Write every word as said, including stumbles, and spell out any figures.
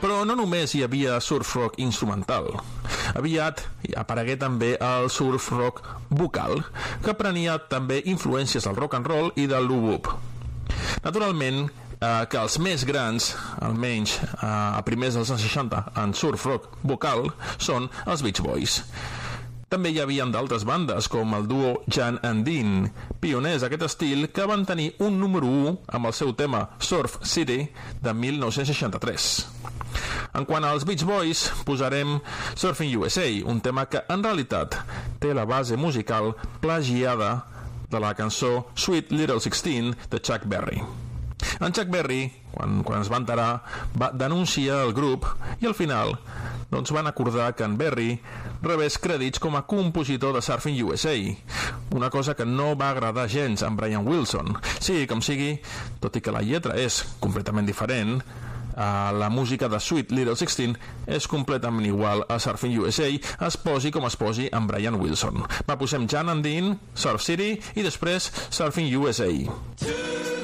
Però no només hi havia surf rock instrumental. Aviat aparegué també el surf rock vocal, que prenia també influències del rock and roll i del doo-wop. Naturalment, eh, que els més grans, almenys eh, a primers dels anys seixanta, en surf rock vocal, són els Beach Boys. També hi havia d'altres bandes, com el duo Jan and Dean, pioners d'aquest estil, que van tenir un número u amb el seu tema Surf City de mil nou-cents seixanta-tres. En quant als Beach Boys, posarem Surfing U S A, un tema que en realitat té la base musical plagiada de la cançó Sweet Little Sixteen de Chuck Berry. En Chuck Berry, quan, quan es va enterar, va denunciar el grup i al final doncs van acordar que en Berry rebés crèdits com a compositor de Surfing U S A, una cosa que no va agradar gens a en Brian Wilson. Sí, com sigui, tot i que la lletra és completament diferent, Uh, la música de Sweet Little Sixteen és completament igual a Surfing U S A, es posi com es posi en Brian Wilson. Va, posem Jan and Dean, Surf City i després Surfing U S A.